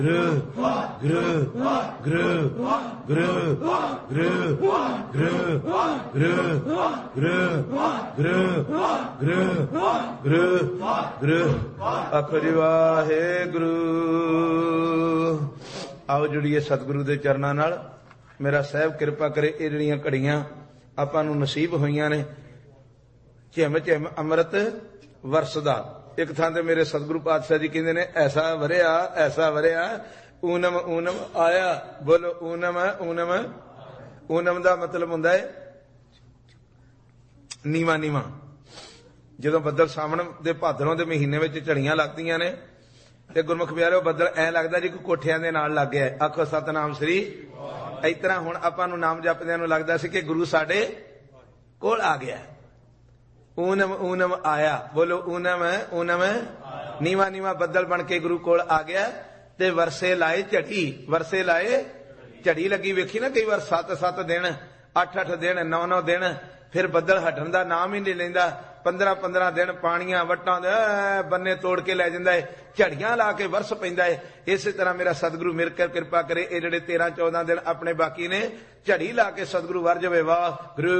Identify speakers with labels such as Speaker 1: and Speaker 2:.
Speaker 1: Guru, Guru, Guru, Guru, Guru, Guru, Guru, Guru, Guru, Guru, Guru, Guru, ਆਖੋ ਵਾਹਿਗੁਰੂ। ਆਓ ਜੁੜੀਏ ਸਤਿਗੁਰੂ ਦੇ ਚਰਨਾਂ ਨਾਲ। ਮੇਰਾ ਸਾਹਿਬ ਕਿਰਪਾ ਕਰੇ ਇਹ ਜਿਹੜੀਆਂ ਘੜੀਆਂ ਆਪਾਂ ਨੂੰ ਨਸੀਬ ਹੋਈਆਂ ਨੇ, ਝਿਮ ਝਿਮ ਅੰਮ੍ਰਿਤ ਵਰਸਦਾ। ਇੱਕ ਥਾਂ ਤੇ ਮੇਰੇ ਸਤਿਗੁਰੂ ਪਾਤਸ਼ਾਹ ਜੀ ਕਹਿੰਦੇ ਨੇ, ਐਸਾ ਵਰਿਆ ਊਨਮ ਊਨਮ ਆਇਆ। ਬੋਲੋ ਊਨਮ ਊਨਮ। ਊਨਮ ਦਾ ਮਤਲਬ ਹੁੰਦਾ ਹੈ ਨੀਵਾਂ ਨੀਵਾਂ। ਜਦੋਂ ਬੱਦਲ ਸਾਵਣ ਦੇ ਭਾਦਰੋਂ ਦੇ ਮਹੀਨੇ ਵਿੱਚ ਝੜੀਆਂ ਲੱਗਦੀਆਂ ਨੇ ਤੇ ਗੁਰਮੁਖ ਪਿਆਰਿਓ ਬੱਦਲ ਐ ਲੱਗਦਾ ਜੀ ਕੋਈ ਕੋਠਿਆਂ ਦੇ ਨਾਲ ਲੱਗ ਗਿਆ। ਆਖੋ ਸਤਨਾਮ ਸ੍ਰੀ। ਇਸ ਤਰ੍ਹਾਂ ਹੁਣ ਆਪਾਂ ਨੂੰ ਨਾਮ ਜਪਦਿਆਂ ਨੂੰ ਲੱਗਦਾ ਸੀ ਕਿ ਗੁਰੂ ਸਾਡੇ ਕੋਲ ਆ ਗਿਆ। ਊਨਮ ਊਨਮ ਆਇਆ। ਬੋਲੋ ਊਨਮ ਊਨਮ। ਨੀਵਾਂ ਨੀਵਾਂ ਬੱਦਲ ਬਣ ਕੇ ਗੁਰੂ ਕੋਲ ਆ ਗਿਆ ਤੇ ਵਰਸੇ ਲਾਏ ਝੜੀ। ਵਰਸੇ ਲਾਏ ਝੜੀ ਲੱਗੀ। ਵੇਖੀ ਨਾ ਕਈ ਵਾਰ 7-7 ਦਿਨ 8-8 ਦਿਨ 9-9 ਦਿਨ ਫਿਰ ਬੱਦਲ ਹਟਣ ਦਾ ਨਾਮ ਹੀ ਨਹੀਂ ਲੈਂਦਾ। 15-15 ਦਿਨ ਪਾਣੀਆਂ ਵੱਟਾਂ ਦੇ ਬੰਨੇ ਤੋੜ ਕੇ ਲੈ ਜਾਂਦਾ ਹੈ। ਝੜੀਆਂ ਲਾ ਕੇ ਵਰਸ ਪੈਂਦਾ ਹੈ। ਇਸੇ ਤਰ੍ਹਾਂ ਮੇਰਾ ਸਤਿਗੁਰੂ ਮੇਰੇ ਕਿਰਪਾ ਕਰੇ ਇਹ ਜਿਹੜੇ 13-14 ਦਿਨ ਆਪਣੇ ਬਾਕੀ ਨੇ ਝੜੀ ਲਾ ਕੇ ਸਤਿਗੁਰੂ ਵਰ ਜਾਵੇ। ਵਾਹ ਗੁਰੂ